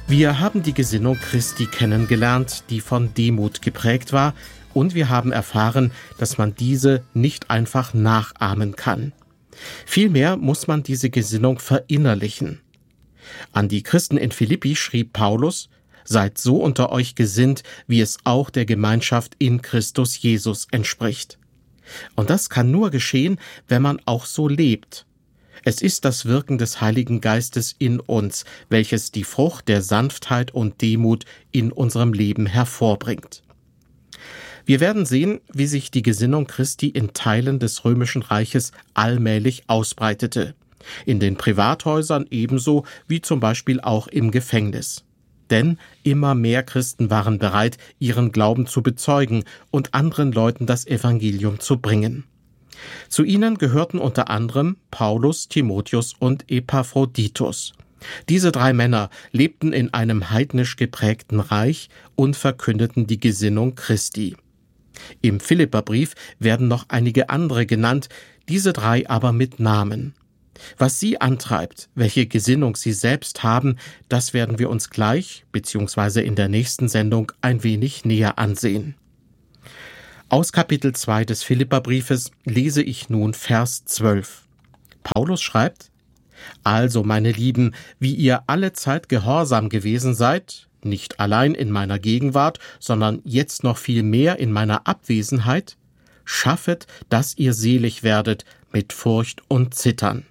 Wir haben die Gesinnung Christi kennengelernt, die von Demut geprägt war, und wir haben erfahren, dass man diese nicht einfach nachahmen kann. Vielmehr muss man diese Gesinnung verinnerlichen. An die Christen in Philippi schrieb Paulus: Seid so unter euch gesinnt, wie es auch der Gemeinschaft in Christus Jesus entspricht. Und das kann nur geschehen, wenn man auch so lebt. Es ist das Wirken des Heiligen Geistes in uns, welches die Frucht der Sanftheit und Demut in unserem Leben hervorbringt. Wir werden sehen, wie sich die Gesinnung Christi in Teilen des Römischen Reiches allmählich ausbreitete. In den Privathäusern ebenso wie zum Beispiel auch im Gefängnis. Denn immer mehr Christen waren bereit, ihren Glauben zu bezeugen und anderen Leuten das Evangelium zu bringen. Zu ihnen gehörten unter anderem Paulus, Timotheus und Epaphroditus. Diese 3 Männer lebten in einem heidnisch geprägten Reich und verkündeten die Gesinnung Christi. Im Philipperbrief werden noch einige andere genannt, diese 3 aber mit Namen. Was sie antreibt, welche Gesinnung sie selbst haben, das werden wir uns gleich bzw. in der nächsten Sendung ein wenig näher ansehen. Aus Kapitel 2 des Philipperbriefes lese ich nun Vers 12. Paulus schreibt: Also, meine Lieben, wie ihr alle Zeit gehorsam gewesen seid, nicht allein in meiner Gegenwart, sondern jetzt noch viel mehr in meiner Abwesenheit, schaffet, dass ihr selig werdet mit Furcht und Zittern.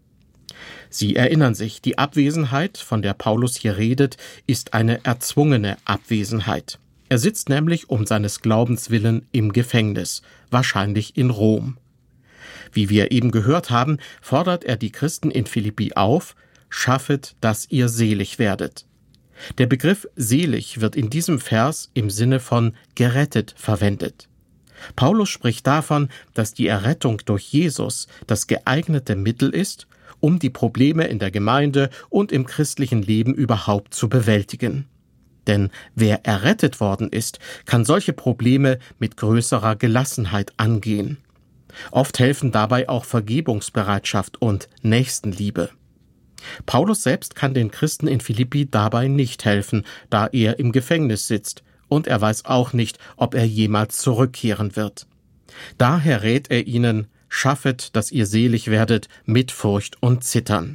Sie erinnern sich, die Abwesenheit, von der Paulus hier redet, ist eine erzwungene Abwesenheit. Er sitzt nämlich um seines Glaubens willen im Gefängnis, wahrscheinlich in Rom. Wie wir eben gehört haben, fordert er die Christen in Philippi auf: Schaffet, dass ihr selig werdet. Der Begriff selig wird in diesem Vers im Sinne von gerettet verwendet. Paulus spricht davon, dass die Errettung durch Jesus das geeignete Mittel ist, um die Probleme in der Gemeinde und im christlichen Leben überhaupt zu bewältigen. Denn wer errettet worden ist, kann solche Probleme mit größerer Gelassenheit angehen. Oft helfen dabei auch Vergebungsbereitschaft und Nächstenliebe. Paulus selbst kann den Christen in Philippi dabei nicht helfen, da er im Gefängnis sitzt, und er weiß auch nicht, ob er jemals zurückkehren wird. Daher rät er ihnen: Schaffet, dass ihr selig werdet mit Furcht und Zittern.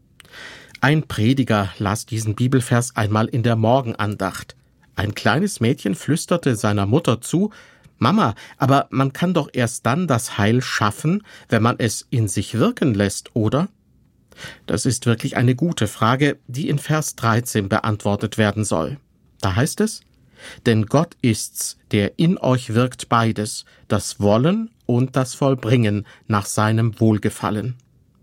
Ein Prediger las diesen Bibelvers einmal in der Morgenandacht. Ein kleines Mädchen flüsterte seiner Mutter zu: Mama, aber man kann doch erst dann das Heil schaffen, wenn man es in sich wirken lässt, oder? Das ist wirklich eine gute Frage, die in Vers 13 beantwortet werden soll. Da heißt es: Denn Gott ist's, der in euch wirkt beides, das Wollen und das Vollbringen nach seinem Wohlgefallen.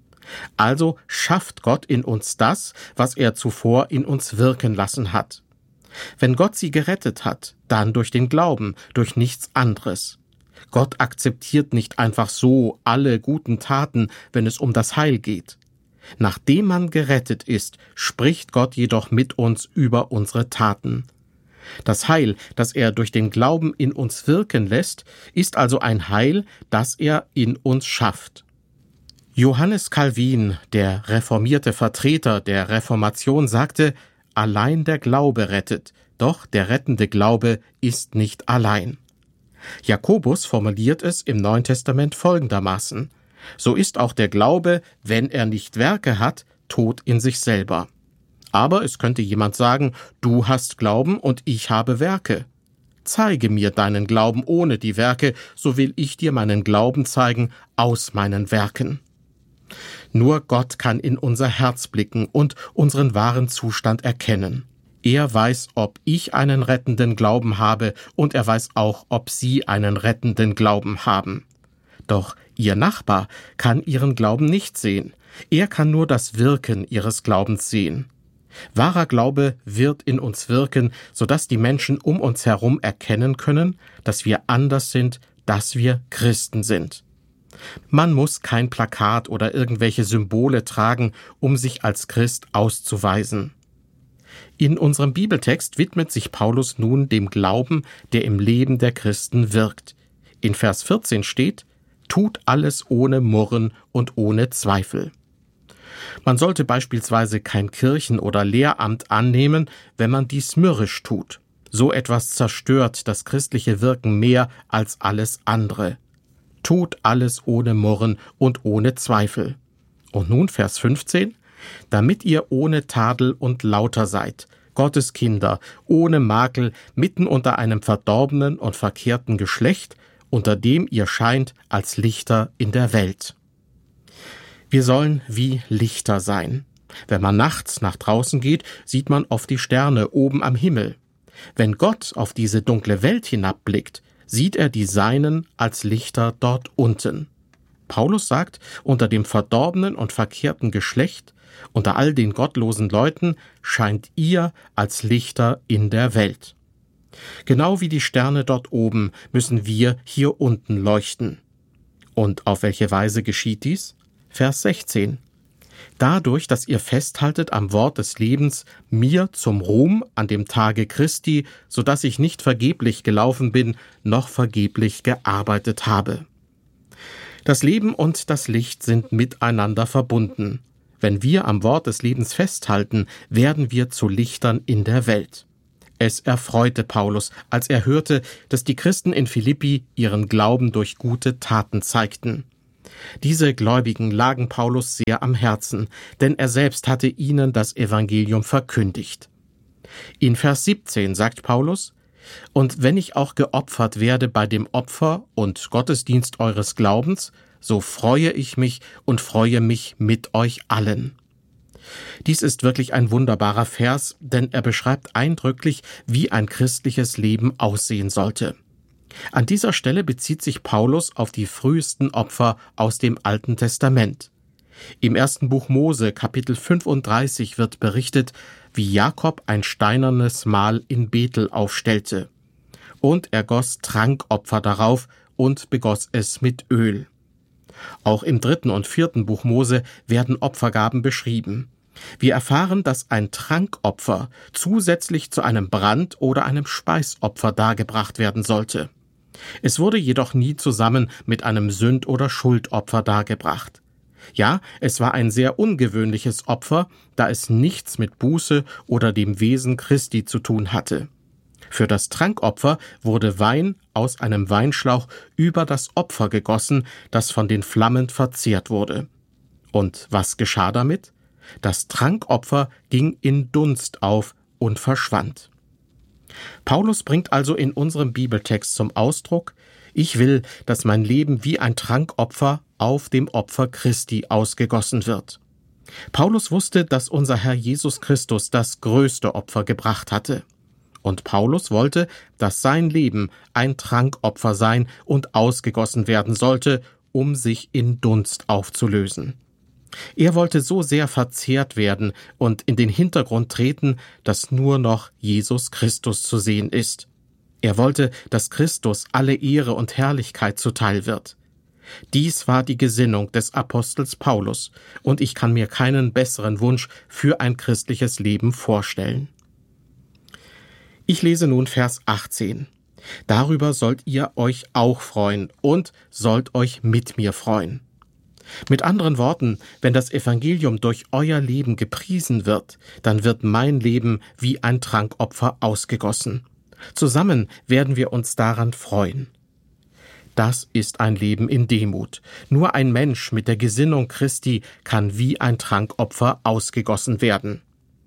Also schafft Gott in uns das, was er zuvor in uns wirken lassen hat. Wenn Gott sie gerettet hat, dann durch den Glauben, durch nichts anderes. Gott akzeptiert nicht einfach so alle guten Taten, wenn es um das Heil geht. Nachdem man gerettet ist, spricht Gott jedoch mit uns über unsere Taten. Das Heil, das er durch den Glauben in uns wirken lässt, ist also ein Heil, das er in uns schafft. Johannes Calvin, der reformierte Vertreter der Reformation, sagte: Allein der Glaube rettet, doch der rettende Glaube ist nicht allein. Jakobus formuliert es im Neuen Testament folgendermaßen: So ist auch der Glaube, wenn er nicht Werke hat, tot in sich selber. Aber es könnte jemand sagen: Du hast Glauben und ich habe Werke. Zeige mir deinen Glauben ohne die Werke, so will ich dir meinen Glauben zeigen aus meinen Werken. Nur Gott kann in unser Herz blicken und unseren wahren Zustand erkennen. Er weiß, ob ich einen rettenden Glauben habe, und er weiß auch, ob Sie einen rettenden Glauben haben. Doch Ihr Nachbar kann Ihren Glauben nicht sehen. Er kann nur das Wirken Ihres Glaubens sehen. Wahrer Glaube wird in uns wirken, sodass die Menschen um uns herum erkennen können, dass wir anders sind, dass wir Christen sind. Man muss kein Plakat oder irgendwelche Symbole tragen, um sich als Christ auszuweisen. In unserem Bibeltext widmet sich Paulus nun dem Glauben, der im Leben der Christen wirkt. In Vers 14 steht: Tut alles ohne Murren und ohne Zweifel. Man sollte beispielsweise kein Kirchen- oder Lehramt annehmen, wenn man dies mürrisch tut. So etwas zerstört das christliche Wirken mehr als alles andere. Tut alles ohne Murren und ohne Zweifel. Und nun Vers 15: Damit ihr ohne Tadel und lauter seid, Gottes Kinder, ohne Makel, mitten unter einem verdorbenen und verkehrten Geschlecht, unter dem ihr scheint als Lichter in der Welt. Wir sollen wie Lichter sein. Wenn man nachts nach draußen geht, sieht man oft die Sterne oben am Himmel. Wenn Gott auf diese dunkle Welt hinabblickt, sieht er die Seinen als Lichter dort unten. Paulus sagt, unter dem verdorbenen und verkehrten Geschlecht, unter all den gottlosen Leuten, scheint ihr als Lichter in der Welt. Genau wie die Sterne dort oben müssen wir hier unten leuchten. Und auf welche Weise geschieht dies? Vers 16. Dadurch, dass ihr festhaltet am Wort des Lebens, mir zum Ruhm an dem Tage Christi, so dass ich nicht vergeblich gelaufen bin, noch vergeblich gearbeitet habe. Das Leben und das Licht sind miteinander verbunden. Wenn wir am Wort des Lebens festhalten, werden wir zu Lichtern in der Welt. Es erfreute Paulus, als er hörte, dass die Christen in Philippi ihren Glauben durch gute Taten zeigten. Diese Gläubigen lagen Paulus sehr am Herzen, denn er selbst hatte ihnen das Evangelium verkündigt. In Vers 17 sagt Paulus: Und wenn ich auch geopfert werde bei dem Opfer und Gottesdienst eures Glaubens, so freue ich mich und freue mich mit euch allen. Dies ist wirklich ein wunderbarer Vers, denn er beschreibt eindrücklich, wie ein christliches Leben aussehen sollte. An dieser Stelle bezieht sich Paulus auf die frühesten Opfer aus dem Alten Testament. Im 1. Buch Mose, Kapitel 35, wird berichtet, wie Jakob ein steinernes Mahl in Bethel aufstellte. Und er goss Trankopfer darauf und begoss es mit Öl. Auch im 3. und 4. Buch Mose werden Opfergaben beschrieben. Wir erfahren, dass ein Trankopfer zusätzlich zu einem Brand- oder einem Speisopfer dargebracht werden sollte. Es wurde jedoch nie zusammen mit einem Sünd- oder Schuldopfer dargebracht. Ja, es war ein sehr ungewöhnliches Opfer, da es nichts mit Buße oder dem Wesen Christi zu tun hatte. Für das Trankopfer wurde Wein aus einem Weinschlauch über das Opfer gegossen, das von den Flammen verzehrt wurde. Und was geschah damit? Das Trankopfer ging in Dunst auf und verschwand. Paulus bringt also in unserem Bibeltext zum Ausdruck: Ich will, dass mein Leben wie ein Trankopfer auf dem Opfer Christi ausgegossen wird. Paulus wusste, dass unser Herr Jesus Christus das größte Opfer gebracht hatte. Und Paulus wollte, dass sein Leben ein Trankopfer sein und ausgegossen werden sollte, um sich in Dunst aufzulösen. Er wollte so sehr verzehrt werden und in den Hintergrund treten, dass nur noch Jesus Christus zu sehen ist. Er wollte, dass Christus alle Ehre und Herrlichkeit zuteil wird. Dies war die Gesinnung des Apostels Paulus, und ich kann mir keinen besseren Wunsch für ein christliches Leben vorstellen. Ich lese nun Vers 18. Darüber sollt ihr euch auch freuen und sollt euch mit mir freuen. Mit anderen Worten, wenn das Evangelium durch euer Leben gepriesen wird, dann wird mein Leben wie ein Trankopfer ausgegossen. Zusammen werden wir uns daran freuen. Das ist ein Leben in Demut. Nur ein Mensch mit der Gesinnung Christi kann wie ein Trankopfer ausgegossen werden.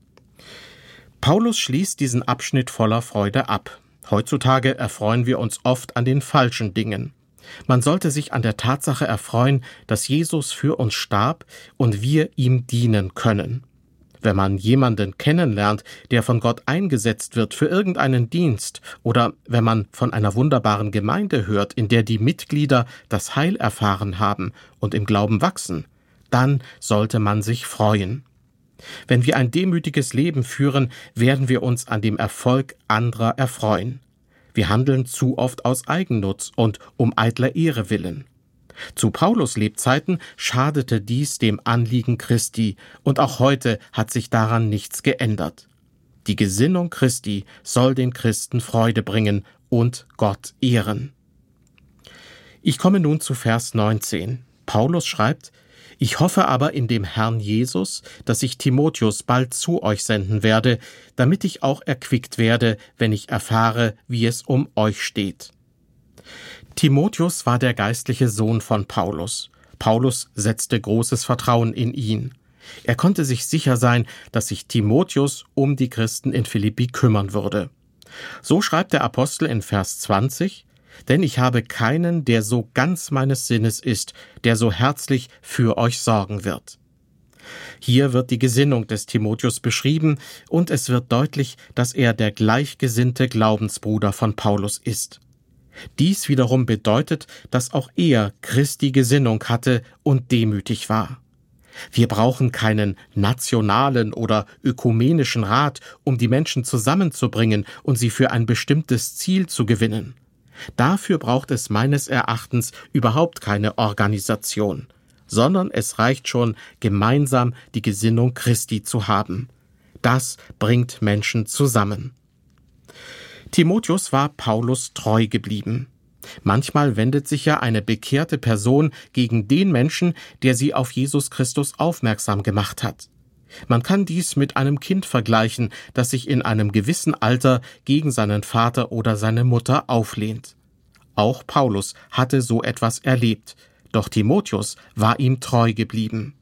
Paulus schließt diesen Abschnitt voller Freude ab. Heutzutage erfreuen wir uns oft an den falschen Dingen. Man sollte sich an der Tatsache erfreuen, dass Jesus für uns starb und wir ihm dienen können. Wenn man jemanden kennenlernt, der von Gott eingesetzt wird für irgendeinen Dienst, oder wenn man von einer wunderbaren Gemeinde hört, in der die Mitglieder das Heil erfahren haben und im Glauben wachsen, dann sollte man sich freuen. Wenn wir ein demütiges Leben führen, werden wir uns an dem Erfolg anderer erfreuen. Wir handeln zu oft aus Eigennutz und um eitler Ehre willen. Zu Paulus' Lebzeiten schadete dies dem Anliegen Christi, und auch heute hat sich daran nichts geändert. Die Gesinnung Christi soll den Christen Freude bringen und Gott ehren. Ich komme nun zu Vers 19. Paulus schreibt: Ich hoffe aber in dem Herrn Jesus, dass ich Timotheus bald zu euch senden werde, damit ich auch erquickt werde, wenn ich erfahre, wie es um euch steht. Timotheus war der geistliche Sohn von Paulus. Paulus setzte großes Vertrauen in ihn. Er konnte sich sicher sein, dass sich Timotheus um die Christen in Philippi kümmern würde. So schreibt der Apostel in Vers 20: Denn ich habe keinen, der so ganz meines Sinnes ist, der so herzlich für euch sorgen wird. Hier wird die Gesinnung des Timotheus beschrieben und es wird deutlich, dass er der gleichgesinnte Glaubensbruder von Paulus ist. Dies wiederum bedeutet, dass auch er Christi Gesinnung hatte und demütig war. Wir brauchen keinen nationalen oder ökumenischen Rat, um die Menschen zusammenzubringen und sie für ein bestimmtes Ziel zu gewinnen. Dafür braucht es meines Erachtens überhaupt keine Organisation, sondern es reicht schon, gemeinsam die Gesinnung Christi zu haben. Das bringt Menschen zusammen. Timotheus war Paulus treu geblieben. Manchmal wendet sich ja eine bekehrte Person gegen den Menschen, der sie auf Jesus Christus aufmerksam gemacht hat. Man kann dies mit einem Kind vergleichen, das sich in einem gewissen Alter gegen seinen Vater oder seine Mutter auflehnt. Auch Paulus hatte so etwas erlebt, doch Timotheus war ihm treu geblieben.